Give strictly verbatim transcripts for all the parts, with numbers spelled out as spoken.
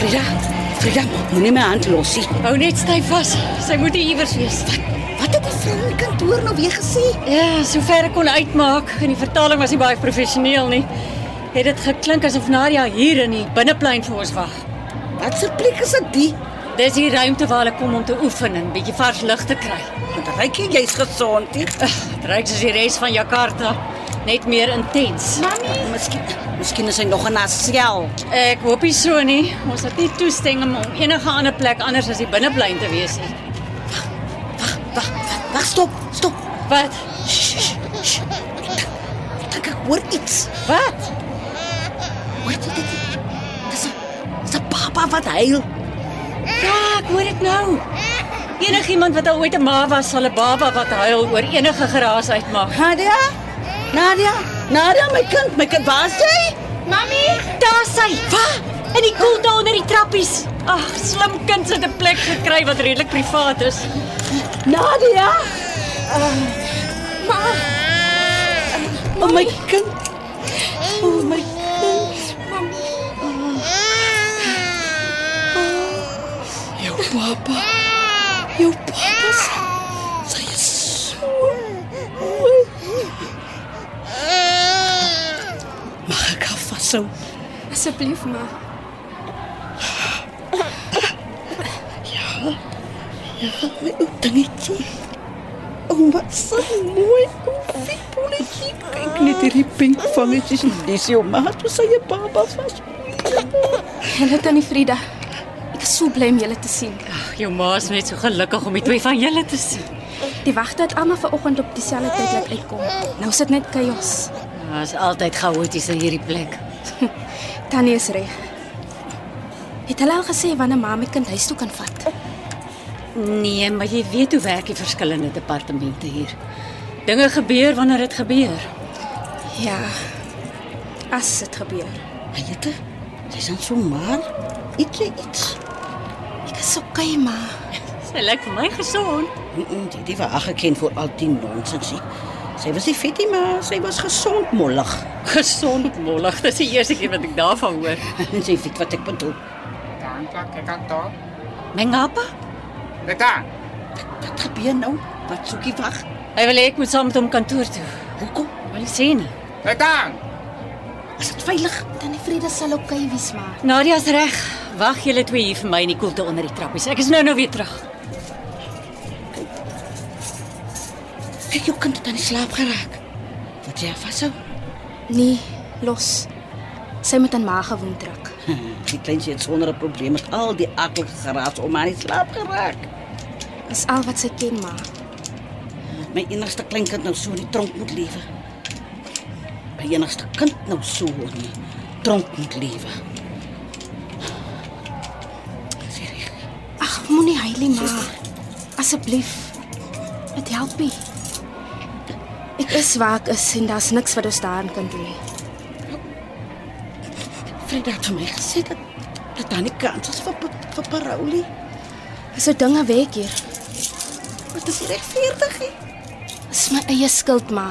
Frida, Frida, moenie my hand los nie. Hou net styf vas. Sy moet hier iewers wees. Wat het die vrou in die kantoor nou weer gesê? Ja, sover ek kon uitmaak. En die vertaling was nie baie professioneel nie. Het dit geklink asof Nadia hier in die binneplein vir ons wag. Wat se plek is dit die? Dis die ruimte waar hulle kom om te oefen en 'n bietjie vars lug te kry. Want ryk jy jy's gesond nie. Dit ryk soos die res van Jakarta, net meer intens. Mami, miskien, miskien is hy nog in haar sel. Ek hoop nie so nie. Ons het nie toestemming om enige ander plek anders as die binneplein te wees nie. Wag, wag, wag, stop, stop. Wat? Shh, shh, shh. Ek dink ek hoor iets. Wat? Hoor jy dit? Dis 'n dis 'n baba wat huil. Ja, ek hoor dit nou. Enigiemand wat al ooit 'n ma was, sal 'n baba wat huil oor enige geraas uitmaak. Nadia? Nadia? Nadia, my kind, my kind, waar is jy? Mami, daar sy. Waar? In die koelte onder die trappies. Ag, slim kind het 'n plek gekry wat redelik privaat is. Nadia? Ma, Oh my kind. Oh my kind. Jou papa. Jou papa. Sy is so mooi. Mag ek haar vashou? Asseblief, ma. Ja, my ou dingetjie. Oh, wat so mooi. Oh, wie polletjie. Kyk net hierdie pink vangetjies. Dis jou ma, toe sy jou baba vas. Julle tannie Frida. Ek is so bly om julle te sien. ag, jou ma is net so gelukkig om die twee van julle te sien. Die wagte het almal vanoggend op dieselfde tyd laat uitkom. Nou sit net chaos. Daar is altyd chaoties in hierdie plek. Tannie is reg. Het hulle al gesê wanneer ma my kind huis toe kan vat? Nee, maar jy weet hoe werk die verskillende departemente hier. Dinge gebeur wanneer dit gebeur. Ja. As dit gebeur. Jette, sy is dan so maar. Eet jy iets? Ek is okay, ma. Sy lyk vir my gesond. Mm-mm, die die was aangeken voor al die nonsens. nie. Sy was nie vet nie, maar sy was gesond mollig. Gesond mollig. Dis die eerste keer wat ek daarvan hoor. En sy weet wat ek bedoel. Tanta, que canto. My ngapa? Leta, Wat gebeur nou? Wat soek jy wag? Hy wil hê ek moet saam met hom kantoor toe. Hoekom? Wil nie sê nie. Leta. Is dit veilig? Tannie Frida sal okay wees, ma. Nadia's reg. Wag julle twee hier vir my in die koelte onder die trappies. Ek is nou nou weer terug. Kyk, jou kind het aan die slaap geraak. Wat jy haar vashou? Nee, los. Sy moet aan ma gewoon druk. Die kleintjie het sonder 'n probleem met al die akelige geraas om aan die slaap geraak. Dis al wat sy ken, ma. My enigste kleinkind nou so in die tronk moet lewe. My enigste kind nou so in die tronk moet lewe. Serie. Ag, moenie huil nie, ma. Asseblief. Dit help nie. Ek is waar ek is en daar's niks wat ons daaraan kan doen nie. Frida het vir my gesê dat dat daar nie kans is vir vir Parolie. So dinge werk hier. Wat is regverdig nie? Dis my eie skuld, ma.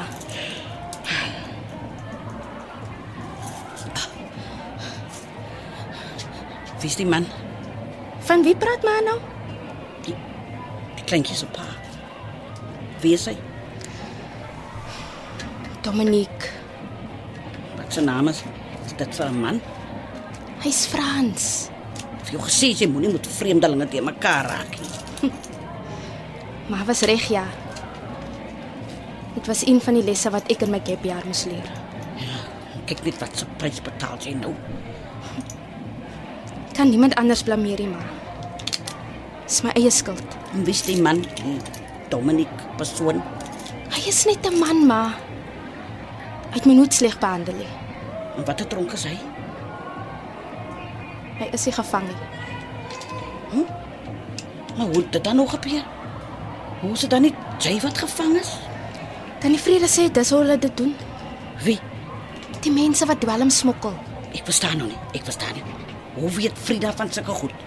Wie is die man? Van wie praat ma nou? Die kleintjie se pa. Wie is hy? Dominique. Wat sy naam is? Is dit vir 'n man? Hy's Frans. Of jy gesê jy moenie met vreemdelinge te mekaar raak nie. Maar was reg, ja. Dit was een van die lesse wat ek in my gapjaar moes leer. Kyk net wat se prys betaal jy nou. Kan niemand anders blameer nie, ma. Dis my eie skuld. En wie is die man, die Dominique persoon? Hy is net 'n man, ma. Hy het my nooit sleg behandel nie. En wat 'n dronk is hy? Hy is nie gevang nie. Maar hoe het dit dan nog gebeur? Hoe is dit dan nie jy wat gevang is? Tannie Frida sê dis hoe hulle dit doen. Wie? Die mense wat dwelm smokkel. Ek verstaan nou nie. Ek verstaan nie. Hoe weet Frida van sulke goed?